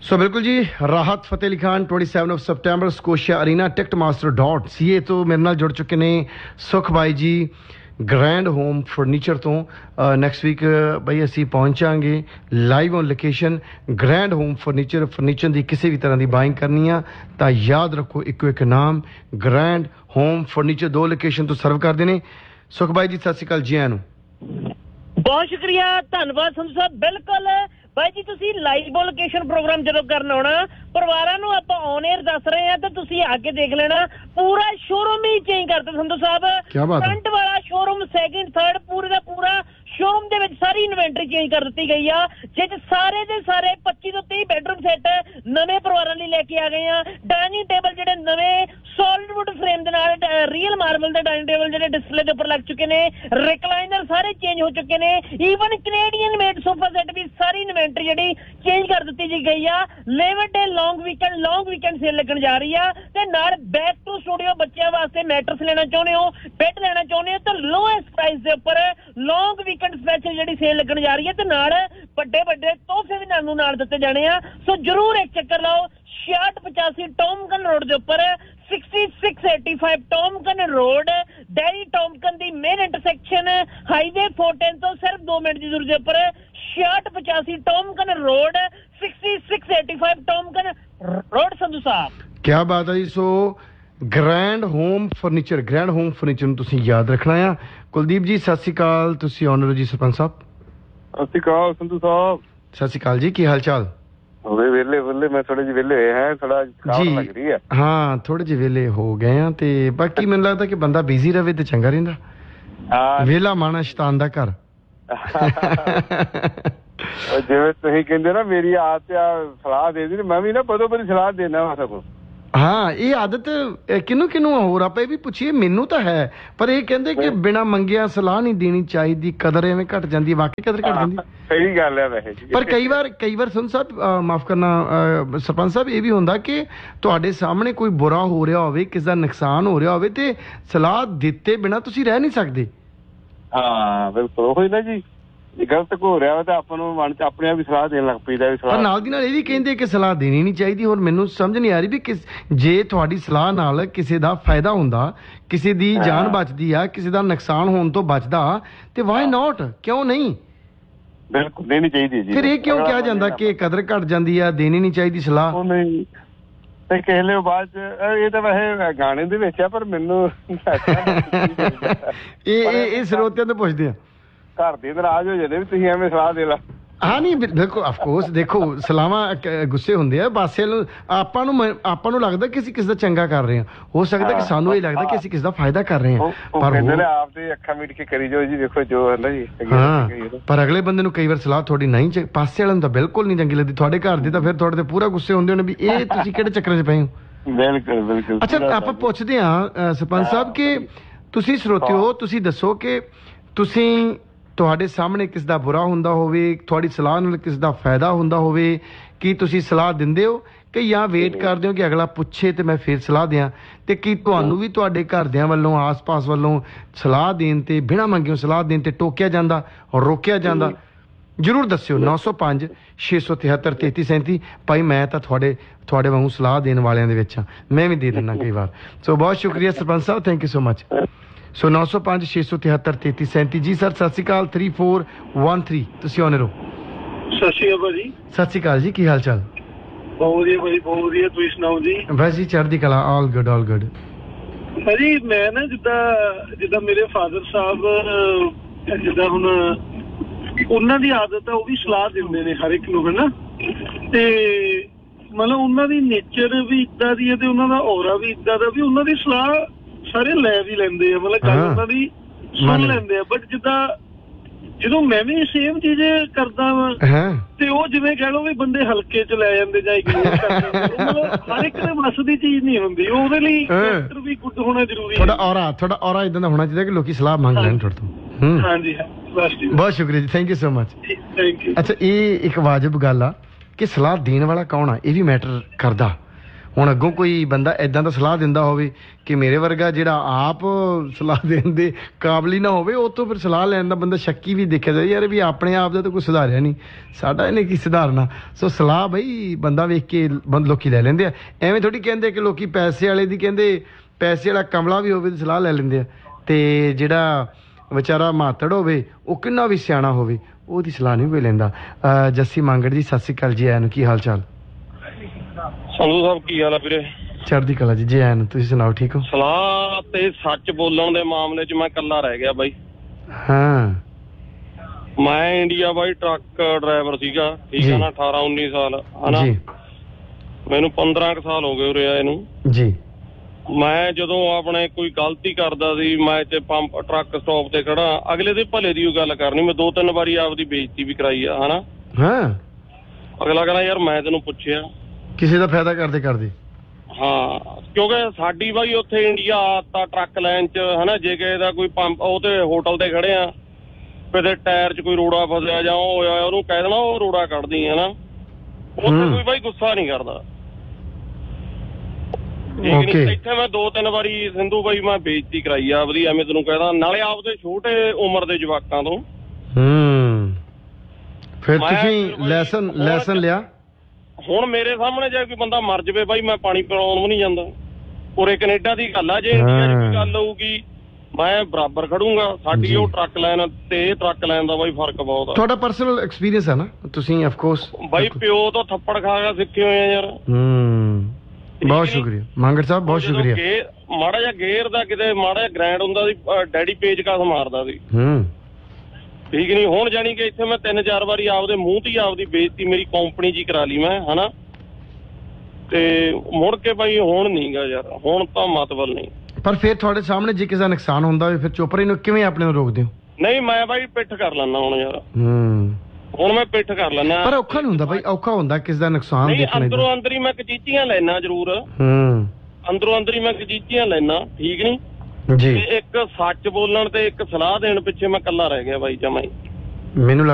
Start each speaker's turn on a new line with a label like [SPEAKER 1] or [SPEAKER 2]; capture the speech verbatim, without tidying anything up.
[SPEAKER 1] सो बिल्कुल जी, राहत Fateh Ali Khan twenty seven of September Scotia arena ticket master dot C ए तो मेरे नाल जुड़ चुके ने सुख भाई जी ग्रैंड होम फर्नीचर तो नैक्सट वीक बई असी पहुंचांगे live on location grand home furniture furniture की किसी भी तरह की बाइंग करनी है तो याद रखो इको एक नाम ग्रैंड होम फर्नीचर दो लोकेशन तो सर्व करते हैं। सुख भाई जी सत श्री अकाल जी आनू
[SPEAKER 2] बहुत शुक्रिया धन्यवाद संधू साहब। बिल्कुल भाई जी तुसी लाइव लोकेशन प्रोग्राम जो करना होना परिवारां नूं आपां ऑन एयर दस रहे हैं तो तुसी आके देख लेना पूरा शोरूम ही चेंज करते संधू साहब। फ्रंट वाला शोरूम सैकेंड थर्ड पूरे का पूरा शोरूम दे विच सारी इन्वेंटरी चेंज कर दी गई आ जिस सारे दे सारे पच्चीस तो तीस बेडरूम सेट नवे परिवारां लई लेके आ गए हैं। डाइनिंग टेबल जिहड़े नवे सॉलिडवुड फ्रेम दे नाल रियल मार्बल दे डाइनिंग टेबल जिहड़े डिस्प्ले दे उपर लग चुके ने रिक्लाइनर सारे चेंज हो चुके ने even Canadian made sofa set भी सारी इन्वेंटरी जिहड़ी चेंज कर दी जी गई आ। Labour day long weekend long weekend cell लगन जा रही है ते नाल बैक टू स्टूडियो बच्चों वास्ते मैट्रेस लेना चाहुंदे हो बेड लेना चाहुंदे हो तो लोएस्ट प्राइस दे उपर लॉन्ग वीकेंड स्पेशल जिहड़ी सेल लगन जा रही है ते नाल बड़े बड़े तोहफे भी नानू नाल दित्ते जाने आ। सो जरूर एक चक्कर लाओ छियासठ पचासी टॉमकन रोड दे उपर sixty six eighty five टॉमकन road dairy टॉमकन दी main intersection highway four ten तो सिर्फ दो मिनट की दूरी दे उपर छियासठ पचासी टॉमकन road sixty six eighty five टॉमकन road Sandhu साहब।
[SPEAKER 1] क्या बात है जी। सो grand home furniture grand home furniture ਨੂੰ ਤੁਸੀਂ याद रखना है। कुलदीप जी सत श्री अकाल ਤੁਸੀਂ ऑनर जी सरपंच साहब।
[SPEAKER 3] सत श्री अकाल संधू साहब।
[SPEAKER 1] सत श्री अकाल जी की हाल चाल।
[SPEAKER 3] वे वेले वेले मैं थोड़े ਜਿਹੇ वेले होए हैं थोड़ा थकावट लग रही है।
[SPEAKER 1] हाँ थोड़े ਜਿਹੇ वेले हो गए हैं ਤੇ ਬਾਕੀ ਮੈਨੂੰ ਲੱਗਦਾ ਕਿ ਬੰਦਾ ਬਿਜ਼ੀ ਰਵੇ ਤੇ ਚੰਗਾ ਰਹਿੰਦਾ। ਹਾਂ ਵੇਲਾ ਮਾਣਾ ਸ਼ੈਤਾਨ ਦਾ ਘਰ।
[SPEAKER 3] ਜਿਵੇਂ ਤੁਸੀਂ ਕਹਿੰਦੇ ਨਾ ਮੇਰੀ ਆਦਤ ਆ ਸਲਾਹ ਦੇ ਦੀ ਮੈਂ ਵੀ ਨਾ ਬਦੋ ਬਦੀ ਸਲਾਹ ਦੇਣਾ ਵਾ ਸਗੋਂ।
[SPEAKER 1] ਹਾਂ ਇਹ ਆਦਤ ਕਿਨੂੰ ਕਿਨੂੰ ਹੋਰ ਆਪਾਂ ਇਹ ਵੀ ਪੁੱਛੀਏ ਮੈਨੂੰ ਤਾਂ ਹੈ ਪਰ ਇਹ ਕਹਿੰਦੇ ਕਿ ਬਿਨਾ ਮੰਗਿਆ ਸਲਾਹ ਨਹੀਂ ਦੇਣੀ ਚਾਹੀਦੀ ਕਦਰ ਐਵੇਂ ਘਟ ਜਾਂਦੀ ਹੈ। ਵਾਕਈ ਕਦਰ ਘਟ ਜਾਂਦੀ
[SPEAKER 3] ਸਹੀ ਗੱਲ ਹੈ ਵੈਸੇ
[SPEAKER 1] ਪਰ ਕਈ ਵਾਰ ਕਈ ਵਾਰ ਸੁਣ ਸਾਹਿਬ ਮਾਫ ਕਰਨਾ ਸਰਪੰਚ ਸਾਹਿਬ ਇਹ ਵੀ ਹੁੰਦਾ ਕਿ ਤੁਹਾਡੇ ਸਾਹਮਣੇ ਕੋਈ ਬੁਰਾ ਹੋ ਰਿਹਾ ਹੋਵੇ ਕਿਸੇ ਦਾ ਨੁਕਸਾਨ ਹੋ ਰਿਹਾ ਹੋਵੇ ਤੇ ਸਲਾਹ ਦਿੱਤੇ ਬਿਨਾ ਤੁਸੀਂ ਰਹਿ ਨਹੀਂ ਸਕਦੇ।
[SPEAKER 3] ਹਾਂ ਬਿਲਕੁਲ ਉਹੀ ਨਾ ਜੀ ਗਲਤ ਹੋ ਰਿਹਾ ਵਾ ਤਾਂ ਆਪਾਂ ਨੂੰ ਮਨ ਚ ਆਪਣੇ ਆਪ ਵੀ ਸਲਾਹ ਦੇਣ ਲੱਗ ਪਈਦਾ ਵੀ ਸਲਾਹ
[SPEAKER 1] ਨਾਲ ਦੀ ਨਾਲ ਇਹ ਵੀ ਕਹਿੰਦੇ ਕਿ ਸਲਾਹ ਦੇਣੀ ਨਹੀਂ ਚਾਹੀਦੀ। ਹੋਰ ਮੈਨੂੰ ਸਮਝ ਨਹੀਂ ਆ ਰਹੀ ਵੀ ਕਿਸ ਜੇ ਤੁਹਾਡੀ ਸਲਾਹ ਨਾਲ ਕਿਸੇ ਦਾ ਫਾਇਦਾ ਹੁੰਦਾ ਕਿਸੇ ਦੀ ਜਾਨ ਬਚਦੀ ਆ ਕਿਸੇ ਦਾ ਨੁਕਸਾਨ ਹੋਣ ਤੋਂ ਬਚਦਾ ਤੇ ਵਾਈ ਨਾਟ ਕਿਉਂ ਨਹੀਂ
[SPEAKER 3] ਬਿਲਕੁਲ ਦੇਣੀ ਚਾਹੀਦੀ ਜੀ।
[SPEAKER 1] ਫਿਰ ਇਹ ਕਿਉਂ ਕਿਹਾ ਜਾਂਦਾ ਕਿ ਕਦਰ ਘਟ ਜਾਂਦੀ ਆ ਦੇਣੀ ਨਹੀਂ ਚਾਹੀਦੀ ਸਲਾਹ।
[SPEAKER 3] ਉਹ ਨਹੀਂ ਤੇ ਕਹਿਲੇ ਬਾਅਦ ਚ ਇਹ ਤਾਂ ਵੈਸੇ ਗਾਣੇ ਦੇ ਵਿੱਚ ਆ ਪਰ ਮੈਨੂੰ
[SPEAKER 1] ਇਹ ਇਹ ਸਰੋਤਿਆਂ ਤੋਂ ਪੁੱਛਦੇ ਆ
[SPEAKER 3] ਘਰ ਦੇ ਨਾਰਾਜ਼ ਹੋ ਜਾਂਦੇ ਵੀ ਤੁਸੀਂ ਐਵੇਂ ਸਲਾਹ ਦੇ ਲਾ।
[SPEAKER 1] ਹਾਂ ਨਹੀਂ ਬਿਲਕੁਲ ਆਫ ਕੋਰਸ ਦੇਖੋ ਸਲਾਹਾਂ ਗੁੱਸੇ ਹੁੰਦੇ ਆ ਬਾਸੇ ਆਪਾਂ ਨੂੰ ਆਪਾਂ ਨੂੰ ਲੱਗਦਾ ਕਿ ਅਸੀਂ ਕਿਸੇ ਦਾ ਚੰਗਾ ਕਰ ਰਹੇ ਹਾਂ ਹੋ ਸਕਦਾ ਕਿ ਸਾਨੂੰ ਇਹ ਲੱਗਦਾ ਕਿ ਅਸੀਂ ਕਿਸੇ ਦਾ ਫਾਇਦਾ ਕਰ ਰਹੇ ਹਾਂ ਪਰ
[SPEAKER 3] ਆਪ ਦੇ ਅੱਖਾਂ ਮੀਟ ਕੇ ਕਰੀ ਜਾਓ ਜੀ ਦੇਖੋ ਜੋ ਹੈ ਨਾ ਜੀ।
[SPEAKER 1] ਹਾਂ ਪਰ ਅਗਲੇ ਬੰਦੇ ਨੂੰ ਕਈ ਵਾਰ ਸਲਾਹ ਤੁਹਾਡੀ ਨਹੀਂ ਪਾਸੇ ਵਾਲੇ ਨੂੰ ਤਾਂ ਬਿਲਕੁਲ ਨਹੀਂ ਚੰਗੀ ਲੱਗਦੀ ਤੁਹਾਡੇ ਘਰ ਦੇ ਤਾਂ ਫਿਰ ਤੁਹਾਡੇ ਤੇ ਪੂਰਾ ਗੁੱਸੇ ਹੁੰਦੇ ਹੋਣੇ ਵੀ ਇਹ ਤੁਸੀਂ ਕਿਹੜੇ ਚੱਕਰਾਂ 'ਚ ਪਏ ਹੋ।
[SPEAKER 3] ਬਿਲਕੁਲ ਬਿਲਕੁਲ।
[SPEAKER 1] ਅੱਛਾ ਆਪਾਂ ਪੁੱਛਦੇ ਹਾਂ ਸਰਪੰਚ ਸਾਹਿਬ ਕਿ ਤੁਸੀਂ ਸਰੋਤੇ ਹੋ ਤੁਸੀਂ ਦੱਸੋ ਕਿ ਤੁਸੀਂ ਤੁਹਾਡੇ ਸਾਹਮਣੇ ਕਿਸ ਦਾ ਬੁਰਾ ਹੁੰਦਾ ਹੋਵੇ ਤੁਹਾਡੀ ਸਲਾਹ ਨਾਲ ਕਿਸ ਦਾ ਫਾਇਦਾ ਹੁੰਦਾ ਹੋਵੇ ਕੀ ਤੁਸੀਂ ਸਲਾਹ ਦਿੰਦੇ ਹੋ ਕਿ ਜਾਂ ਵੇਟ ਕਰਦੇ ਹੋ ਕਿ ਅਗਲਾ ਪੁੱਛੇ ਤੇ ਮੈਂ ਫਿਰ ਸਲਾਹ ਦਿਆਂ ਤੇ ਕੀ ਤੁਹਾਨੂੰ ਵੀ ਤੁਹਾਡੇ ਘਰਦਿਆਂ ਵੱਲੋਂ ਆਸ-ਪਾਸ ਵੱਲੋਂ ਸਲਾਹ ਦੇਣ ਤੇ ਬਿਨਾਂ ਮੰਗਿਓ ਸਲਾਹ ਦੇਣ ਤੇ ਟੋਕਿਆ ਜਾਂਦਾ ਰੋਕਿਆ ਜਾਂਦਾ ਜ਼ਰੂਰ ਦੱਸਿਓ। ਨੌ ਸੌ ਪੰਜ ਛੇ ਸੌ ਤਿਹੱਤਰ ਤੇਤੀ ਸੈਂਤੀ ਭਾਈ ਮੈਂ ਤਾਂ ਤੁਹਾਡੇ ਤੁਹਾਡੇ ਵਾਂਗੂ ਸਲਾਹ ਦੇਣ ਵਾਲਿਆਂ ਦੇ ਵਿੱਚ ਹਾਂ ਮੈਂ ਵੀ ਦੇ ਦਿੰਦਾ ਕਈ ਵਾਰ। ਸੋ ਬਹੁਤ ਸ਼ੁਕਰੀਆ ਸਰਪੰਚ ਸਾਹਿਬ ਥੈਂਕ ਯੂ ਸੋ ਮਚ। ਸੋ ਨੌ ਸੌ ਪੰਜ ਛੇ ਸੌ ਤਿਹੱਤਰ ਤੇਤੀ ਸੈਂਤੀ ਜੀ ਸਰ ਸਤਿ ਸ਼੍ਰੀ ਅਕਾਲ ਥ੍ਰੀ ਫੋਰ ਵਨ ਥ੍ਰੀ ਤੁਸੀਂ ਆਨਰ ਹੋ।
[SPEAKER 4] ਸਤਿ ਸ਼੍ਰੀ ਅਕਾਲ ਜੀ।
[SPEAKER 1] ਸਤਿ ਸ਼੍ਰੀ ਅਕਾਲ ਜੀ ਕੀ ਹਾਲ ਚਾਲ।
[SPEAKER 4] ਬਹੁਤ ਵਧੀਆ ਭਾਜੀ ਬਹੁਤ ਵਧੀਆ ਤੁਸੀਂ ਸੁਣਾਓ ਜੀ।
[SPEAKER 1] ਬਸ ਜੀ ਚੜ੍ਹਦੀ ਕਲਾ ਆਲ ਗੁੱਡ ਆਲ ਗੁੱਡ।
[SPEAKER 4] ਭਾਜੀ ਮੈਂ ਨਾ ਜਿੱਦਾਂ ਜਿੱਦਾਂ ਮੇਰੇ ਫਾਦਰ ਸਾਹਿਬ ਜਿੱਦਾਂ ਹੁਣ ਉਹਨਾਂ ਦੀ ਆਦਤ ਆ ਉਹ ਵੀ ਸਲਾਹ ਦਿੰਦੇ ਨੇ ਹਰ ਇੱਕ ਨੂੰ ਹਨਾ ਤੇ ਮਤਲਬ ਉਹਨਾਂ ਦੀ ਨੇਚਰ ਵੀ ਇੱਦਾਂ ਦੀ ਹੈ ਤੇ ਉਹਨਾਂ ਦਾ ਔਰਾ ਵੀ ਇੱਦਾਂ ਦਾ ਵੀ ਉਹਨਾਂ ਦੀ ਸਲਾਹ ਸਾਰੇ ਲੈ ਵੀ ਲੈਂਦੇ ਆ ਮਤਲਬ ਗੱਲ ਉਹਨਾਂ ਦੀ ਸੁਣ ਲੈਂਦੇ ਆ ਬਟ ਜਿੱਦਾਂ ਜਦੋਂ ਮੈਂ ਵੀ ਸੇਮ ਚੀਜ਼ ਕਰਦਾ ਵਾ ਤੇ ਉਹ ਜਿਵੇਂ ਕਹਿ ਲਓ ਵੀ ਬੰਦੇ ਹਲਕੇ ਚ ਲੈ ਜਾਂਦੇ ਜਾਂ ਇਗਨੋਰ ਕਰ ਦਿੰਦੇ ਮਤਲਬ ਹਰ ਇੱਕ ਦੇ ਵੱਸ ਦੀ ਚੀਜ਼ ਨਹੀਂ ਹੁੰਦੀ ਉਹਦੇ ਲਈ ਕੈਰੈਕਟਰ ਵੀ ਗੁੱਡ ਹੋਣਾ ਜ਼ਰੂਰੀ ਹੈ।
[SPEAKER 1] ਤੁਹਾਡਾ ਔਰਾ ਤੁਹਾਡਾ ਔਰਾ ਇਦਾਂ ਦਾ ਹੋਣਾ ਚਾਹੀਦਾ ਕਿ ਲੋਕੀ ਸਲਾਹ ਮੰਗ ਲੈਣ ਤੁਹਾਡੇ ਤੋਂ।
[SPEAKER 4] ਹਾਂਜੀ
[SPEAKER 1] ਬਹੁਤ ਸ਼ੁਕਰੀਆ ਜੀ thank you so much.
[SPEAKER 4] Thank you.
[SPEAKER 1] ਅੱਛਾ ਇਹ ਇੱਕ ਵਾਜਬ ਗੱਲ ਆ ਕਿ ਸਲਾਹ ਦੇਣ ਵਾਲਾ ਕੌਣ ਆ ਇਹ ਵੀ ਮੈਟਰ ਕਰਦਾ। ਹੁਣ ਅੱਗੋਂ ਕੋਈ ਬੰਦਾ ਇਦਾਂ ਦਾ ਸਲਾਹ ਦਿੰਦਾ ਹੋਵੇ ਕਿ ਮੇਰੇ ਵਰਗਾ ਜਿਹੜਾ ਆਪ ਸਲਾਹ ਦੇਣ ਦੇ ਕਾਬਲ ਹੀ ਨਾ ਹੋਵੇ, ਉਹ ਤੋਂ ਫਿਰ ਸਲਾਹ ਲੈਣ ਦਾ ਬੰਦਾ ਸ਼ੱਕੀ ਵੀ ਦੇਖਿਆ ਜਾਏ, ਯਾਰ ਵੀ ਆਪਣੇ ਆਪ ਦਾ ਤਾਂ ਕੋਈ ਸੁਧਾਰਿਆ ਨਹੀਂ, ਸਾਡਾ ਇਹਨੇ ਕੀ ਸੁਧਾਰਨਾ। ਸੋ ਸਲਾਹ ਬਈ ਬੰਦਾ ਵੇਖ ਕੇ ਬੰਦ ਲੋਕੀ ਲੈ ਲੈਂਦੇ ਆ। ਐਵੇਂ ਥੋੜੀ ਕਹਿੰਦੇ ਕਿ ਲੋਕੀ ਪੈਸੇ ਵਾਲੇ ਦੀ ਕਹਿੰਦੇ ਪੈਸੇ ਵਾਲਾ ਕਮਲਾ ਵੀ ਹੋਵੇ ਤਾਂ ਸਲਾਹ ਲੈ ਲੈਂਦੇ ਆ, ਤੇ ਜਿਹੜਾ ਵਿਚਾਰਾ ਮਾਤੜ ਹੋਵੇ ਉਹ ਕਿੰਨਾ ਵੀ ਸਿਆਣਾ ਹੋਵੇ ਉਹਦੀ ਸਲਾਹ ਨਹੀਂ ਕੋਈ ਲੈਂਦਾ। ਜੱਸੀ ਮੰਗੜ ਜੀ ਸਤਿ ਸ਼੍ਰੀ ਅਕਾਲ ਜੀ, ਆਇਆਂ ਨੂੰ, ਕੀ ਹਾਲ ਚਾਲ?
[SPEAKER 5] ਸੰਧੂ ਸਾਹਿਬ ਕੀ ਹਾਲ ਆ ਵੀਰੇ?
[SPEAKER 1] ਚੜ੍ਹਦੀ ਕਲਾ ਜੀ, ਜੀ ਆਇਆਂ ਨੂੰ, ਤੁਸੀਂ ਸੁਣਾਓ, ਠੀਕ ਹੋ?
[SPEAKER 5] ਸਲਾਹ ਤੇ ਸੱਚ ਬੋਲਣ ਦੇ ਮਾਮਲੇ 'ਚ ਮੈਂ ਇਕੱਲਾ ਰਹਿ ਗਿਆ ਬਾਈ।
[SPEAKER 1] ਹਾਂ,
[SPEAKER 5] ਮੈਂ ਇੰਡੀਆ ਬਾਈ ਟਰੱਕ ਡਰਾਈਵਰ ਸੀਗਾ, ਠੀਕ ਹੈ ਨਾ, ਅਠਾਰਾਂ ਉੱਨੀ ਸਾਲ ਹਨਾ ਜੀ। ਮੈਨੂੰ ਪੰਦਰਾਂ ਕੁ ਸਾਲ ਹੋ ਗਏ ਉਰੇ ਆਏ ਨੂੰ ਜੀ। ਮੈਂ ਜਦੋਂ ਆਪਣੇ ਕੋਈ ਗਲਤੀ ਕਰਦਾ ਸੀ, ਮੈਂ ਇੱਥੇ ਪੰਪ ਟਰੱਕ ਸਟਾਪ ਤੇ ਖੜਾ, ਅਗਲੇ ਦੇ ਭਲੇ ਦੀ ਉਹ ਗੱਲ ਕਰਨੀ, ਮੈਂ ਦੋ ਤਿੰਨ ਵਾਰੀ ਆਪਦੀ ਬੇਇੱਜ਼ਤੀ ਵੀ ਕਰਾਈ ਆ ਹਨਾ। ਹਾਂ, ਅਗਲਾ ਕਹਿੰਦਾ ਯਾਰ ਮੈਂ ਤੈਨੂੰ ਪੁੱਛਿਆ, ਕਿਸੇ ਦਾ ਫਾਇਦਾ ਕਰਦੇ ਕਰਦੇ। ਹਾਂ, ਕਿਉਂਕਿ ਸਾਡੀ ਬਾਈ ਉੱਥੇ ਇੰਡੀਆ ਆਦਤ ਟਰੱਕ ਲਾਈਨ 'ਚ ਹਨਾ, ਜੇ ਕਿਸੇ ਦਾ ਕੋਈ ਪੰਪ ਉਹ ਤੇ ਹੋਟਲ ਤੇ ਖੜੇ ਆ, ਕਿਤੇ ਟਾਇਰ 'ਚ ਕੋਈ ਰੋੜਾ ਫਸਿਆ ਜਾਂ ਉਹ ਹੋਇਆ, ਉਹਨੂੰ ਕਹਿ ਦੇਣਾ ਉਹ ਰੋੜਾ ਕੱਢਦੀ ਹਨਾ, ਉੱਥੇ ਕੋਈ ਬਾਈ ਗੁੱਸਾ ਨਹੀਂ ਕਰਦਾ। ਇੱਥੇ ਮੈਂ ਦੋ ਤਿੰਨ ਵਾਰੀ ਸਿੰਧੂ ਬਾਈ ਮੈਂ ਬੇਇੱਜ਼ਤੀ ਕਰਾਈ ਆ ਆਪਦੀ, ਐਵੇਂ ਤੈਨੂੰ ਕਹਿਦਾ, ਨਾਲੇ ਆਪਦੇ ਛੋਟੇ ਉਮਰ ਦੇ ਜਵਾਕਾਂ ਤੋਂ। ਹੂੰ, ਫਿਰ ਤੁਸੀਂ ਲੈਸਨ ਲੈਸਨ ਲਿਆ? ਹੁਣ ਮੇਰੇ ਸਾਹਮਣੇ ਜੇ ਕੋਈ ਬੰਦਾ ਮਰ ਜਾਵੇ ਬਾਈ, ਮੈਂ ਪਾਣੀ ਪਿਲਾਉਣ ਵੀ ਨਹੀਂ ਜਾਂਦਾ। ਉਰੇ ਕੈਨੇਡਾ ਦੀ ਗੱਲ ਆ, ਜੇ ਇੰਡੀਆ 'ਚ ਕੋਈ ਗੱਲ ਹੋਊਗੀ ਮੈਂ ਬਰਾਬਰ ਖੜੂੰਗਾ। ਸਾਡੀ ਉਹ ਟਰੱਕ ਲਾਈਨ ਤੇ ਇਹ ਟਰੱਕ ਲਾਈਨ ਦਾ ਬਾਈ ਫਰਕ ਬਹੁਤ ਆ। ਤੁਹਾਡਾ ਪਰਸਨਲ ਐਕਸਪੀਰੀਅੰਸ ਹੈ ਨਾ, ਤੁਸੀਂ ਆਫ ਕੋਰਸ ਬਾਈ ਪਿਓ ਤੋਂ ਥੱਪੜ ਖਾ ਕੇ ਸਿੱਖੇ ਹੋਏ ਆ ਯਾਰ। ਹੂੰ, ਬਹੁਤ ਸ਼ੁਕਰੀਆ ਮੰਗੜ ਸਾਹਿਬ, ਬਹੁਤ ਸ਼ੁਕਰੀਆ। ਮਾੜਾ ਜਿਹਾ ਗੇਅਰ ਦਾ ਕਿਤੇ ਮਾੜਾ ਜਿਹਾ ਗ੍ਰੈਂਡ ਹੁੰਦਾ ਸੀ, ਡੈਡੀ ਪੇਚਕਸ ਮਾਰਦਾ ਸੀ। ਹੂੰ, ਠੀਕ ਨਹੀਂ। ਹੁਣ ਜਾਣੀ ਕਿ ਇੱਥੇ ਮੈਂ ਤਿੰਨ ਚਾਰ ਵਾਰੀ ਆਪਦੇ ਮੂੰਹ ਤੇ ਆਪਦੀ ਬੇਇੱਜ਼ਤੀ ਮੇਰੀ ਕੰਪਨੀ 'ਚ ਕਰਾ ਲਈ ਮੈਂ ਹਨਾ, ਤੇ ਮੁੜ ਕੇ ਬਾਈ ਹੁਣ ਨੀਗਾ ਯਾਰ, ਹੁਣ ਤਾਂ ਮਤਲਬ ਨਹੀਂ। ਪਰ ਫਿਰ ਤੁਹਾਡੇ ਸਾਹਮਣੇ ਜੇ ਕਿਸੇ ਦਾ ਨੁਕਸਾਨ ਹੁੰਦਾ ਹੋਵੇ, ਫਿਰ ਚੋਪਰੇ ਨੂੰ ਕਿਵੇਂ ਆਪਣੇ ਨੂੰ ਰੋਕਦੇ ਹੋ? ਨਹੀਂ, ਮੈਂ ਬਾਈ ਪਿੱਠ ਕਰ ਲੈਣਾ ਹੁਣ ਯਾਰ। ਹੂੰ, ਹੁਣ ਮੈਂ ਪਿੱਠ ਕਰ ਲੈਣਾ। ਪਰ ਔਖਾ ਨਹੀਂ ਹੁੰਦਾ ਬਾਈ? ਔਖਾ ਹੁੰਦਾ ਕਿਸੇ ਦਾ ਨੁਕਸਾਨ ਦੇਖਣਾ। ਅੰਦਰੋਂ ਅੰਦਰ ਹੀ ਮੈਂ ਕਚੀਚੀਆਂ ਲੈਣਾ ਜ਼ਰੂਰ। ਹੂੰ, ਅੰਦਰੋਂ ਅੰਦਰ ਹੀ ਮੈਂ ਕਚੀਚੀਆਂ ਲੈਣਾ, ਠੀਕ ਨੀ ਜੀ। ਇੱਕ ਸੱਚ ਬੋਲਣ ਤੇ ਇੱਕ ਸਲਾਹ ਦੇਣ ਪਿੱਛੇ ਮੈਂ ਇਕੱਲਾ ਰਹਿ ਗਿਆ ਬਾਈ ਜਮਾਂ ਹੀ। ਮੈਨੂੰ